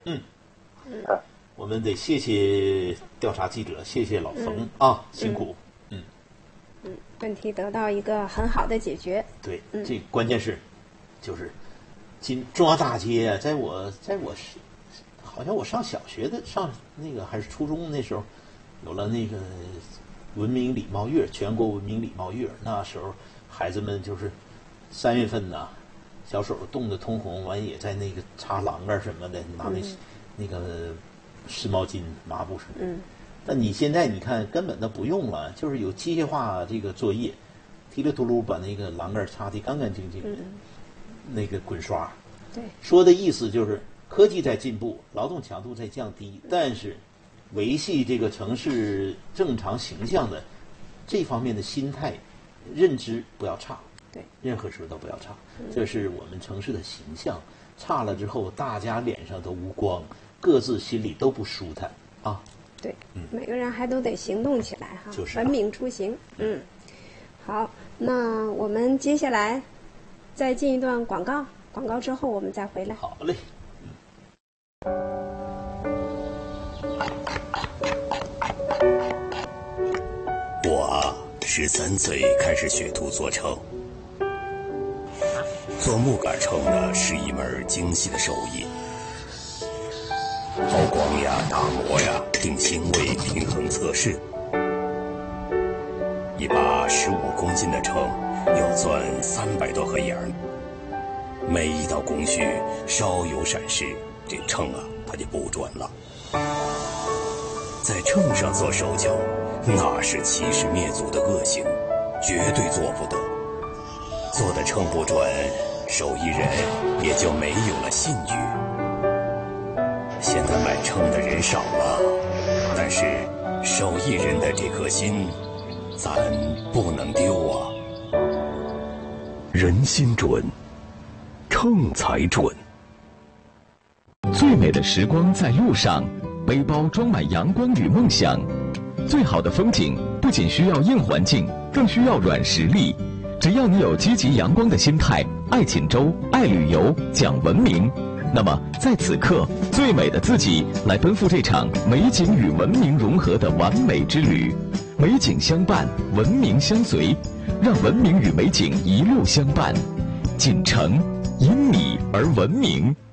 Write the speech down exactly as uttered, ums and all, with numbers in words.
嗯，嗯，我们得谢谢调查记者，谢谢老冯、嗯、啊，辛苦。 嗯嗯，问题得到一个很好的解决。 对，嗯、这关键是就是今中央大街啊，在我在我是好像我上小学的上那个还是初中那时候，有了那个文明礼貌月，全国文明礼貌月，那时候孩子们就是三月份呐。小手冻得通红，完也在那个擦栏杆什么的，拿那、嗯、那个湿毛巾、抹布什么的。嗯。但你现在你看，根本都不用了，就是有机械化这个作业，提溜秃噜把那个栏杆擦得干干净净的、嗯，那个滚刷。 对。 说的意思就是科技在进步，劳动强度在降低，但是维系这个城市正常形象的这方面的心态、认知不要差。 对， 任何时候都不要差，这是我们城市的形象。差了之后，大家脸上都无光，各自心里都不舒坦啊。 对，嗯，每个人还都得行动起来哈， 就是、啊、 文明出行。嗯，好，那我们接下来再进一段广告，广告之后我们再回来。 好嘞。嗯、 我十三岁开始学徒做秤。做木杆秤呢是一门精细的手艺，抛光呀、打磨呀、定星位、平衡测试。一把十五公斤的秤要钻三百多颗眼儿，每一道工序稍有闪失，这秤啊它就不准了。在秤上做手脚，那是欺师灭祖的恶行，绝对做不得。做的秤不准，手艺人也就没有了信誉。现在买秤的人少了，但是手艺人的这颗心，咱不能丢啊。 人心准，秤才准。最美的时光在路上，背包装满阳光与梦想。最好的风景不仅需要硬环境，更需要软实力。只要你有积极阳光的心态，爱锦州，爱旅游，讲文明，那么在此刻，最美的自己来奔赴这场美景与文明融合的完美之旅。美景相伴，文明相随，让文明与美景一路相伴。锦城因你而文明。